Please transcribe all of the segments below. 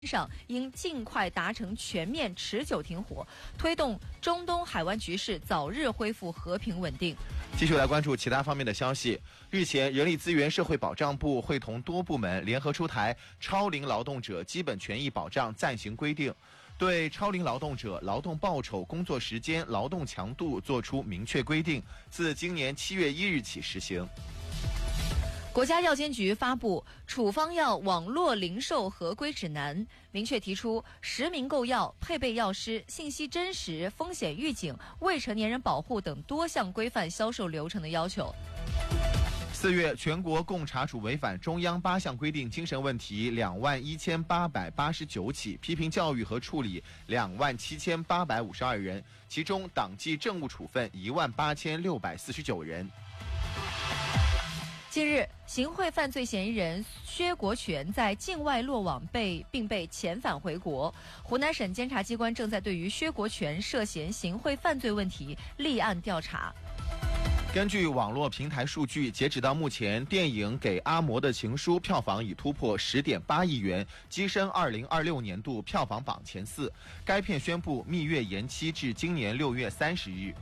上应尽快达成全面持久停火，推动中东海湾局势早日恢复和平稳定。 继续来关注其他方面的消息。日前，人力资源社会保障部会同多部门联合出台《超龄劳动者基本权益保障暂行规定》，对超龄劳动者劳动报酬、工作时间、劳动强度作出明确规定，自今年7月1日起实行。 国家药监局发布处方药网络零售合规指南，明确提出实名购药、配备药师、信息真实、风险预警、未成年人保护等多项规范销售流程的要求。 4月，全国共查处违反中央8项规定精神问题21889起，批评教育和处理27852人，其中党纪政务处分18649人。 近日，行贿犯罪嫌疑人薛国权在境外落网并被遣返回国。湖南省监察机关正在对于薛国权涉嫌行贿犯罪问题立案调查。 根据网络平台数据，截止到目前，电影《给阿嬷的情书》票房已突破10.8亿元，跻身2026年度票房榜前4。该片宣布蜜月延期至今年6月30日。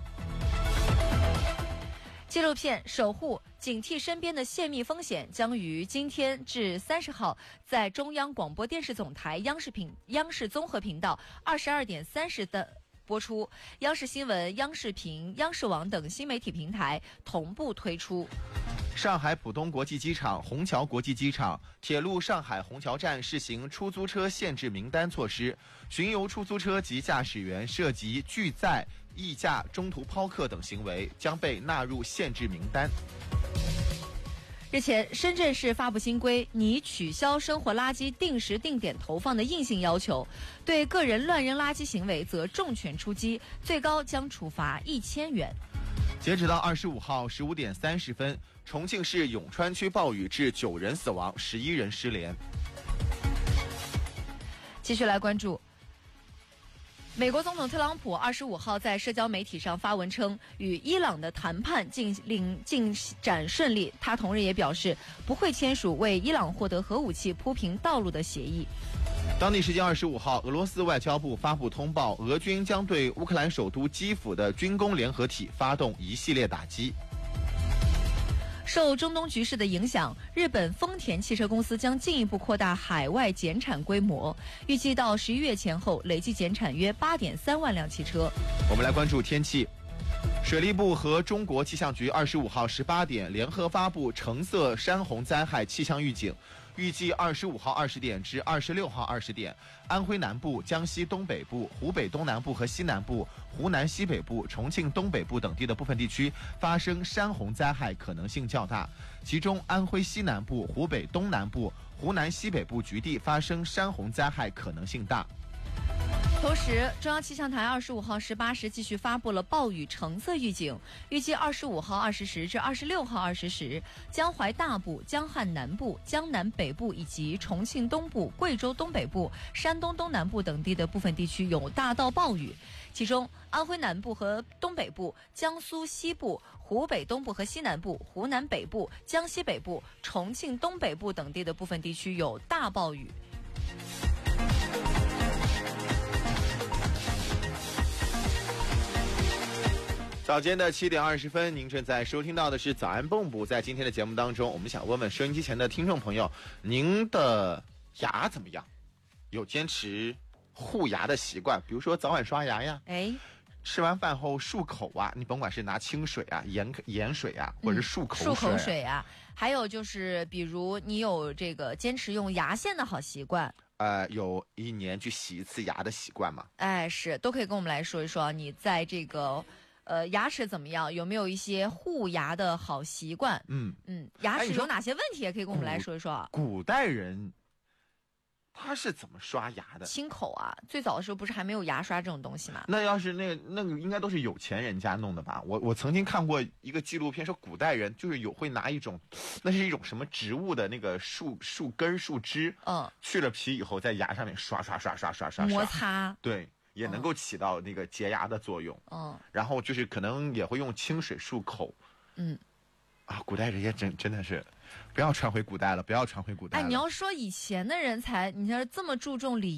纪录片《守护：警惕身边的泄密风险》将于今天至30号在中央广播电视总台央视综合频道22点30的播出，央视新闻、央视频、央视网等新媒体平台同步推出。 上海浦东国际机场、虹桥国际机场、铁路上海虹桥站试行出租车限制名单措施，巡游出租车及驾驶员涉及拒载、溢价、中途抛客等行为将被纳入限制名单。 日前，深圳市发布新规，拟取消生活垃圾定时定点投放的硬性要求，对个人乱扔垃圾行为则重拳出击，最高将处罚1000元。 截止到25号15点30分，重庆市永川区暴雨致9人死亡，11人失联。 继续来关注。美国总统特朗普25号在社交媒体上发文称，与伊朗的谈判进展顺利。他同日也表示，不会签署为伊朗获得核武器铺平道路的协议。 当地时间25号，俄罗斯外交部发布通报，俄军将对乌克兰首都基辅的军工联合体发动一系列打击。 受中东局势的影响，日本丰田汽车公司将进一步扩大海外减产规模，预计到11月前后累计减产约8.3万辆汽车。 我们来关注天气。水利部和中国气象局25号18点联合发布橙色山洪灾害气象预警，预计25号20点至26号20点，安徽南部、江西东北部、湖北东南部和西南部、湖南西北部、重庆东北部等地的部分地区发生山洪灾害可能性较大，其中安徽西南部、湖北东南部、湖南西北部局地发生山洪灾害可能性大。 同时，中央气象台25号18时继续发布了暴雨橙色预警，预计25号20时至26号20时，江淮大部、江汉南部、江南北部以及重庆东部、贵州东北部、山东东南部等地的部分地区有大到暴雨，其中安徽南部和东北部、江苏西部、湖北东部和西南部、湖南北部、江西北部、重庆东北部等地的部分地区有大暴雨。 早间的7点20分，您正在收听到的是早安蹦补。在今天的节目当中，我们想问问收音机前的听众朋友，您的牙怎么样？有坚持护牙的习惯，比如说早晚刷牙呀，吃完饭后漱口啊，你甭管是拿清水啊、盐水啊，或者是漱口水啊，还有就是比如你有这个坚持用牙线的好习惯。 有1年去洗1次牙的习惯吗？ 是，都可以跟我们来说一说，你在这个牙齿怎么样？有没有一些护牙的好习惯？牙齿有哪些问题？也可以跟我们来说一说。 古代人他是怎么刷牙的？ 清口啊！最早的时候不是还没有牙刷这种东西吗？ 那要是那个应该都是有钱人家弄的吧？我曾经看过一个纪录片，说古代人就是会拿一种，那是一种什么植物的那个树根树枝，去了皮以后在牙上面刷摩擦， 对。也能够起到那个洁牙的作用。然后就是可能也会用清水漱口。古代人也真的是不要传回古代了，不要传回古代了。 哎，你要说以前的人才，你要这么注重礼